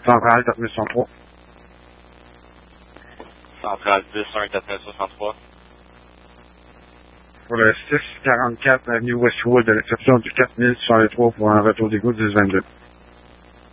Centrale 4163. Centrale 10, 1, 4963. Pour le 644 avenue Westwood, à l'exception du 4063 pour un retour d'égout 1022.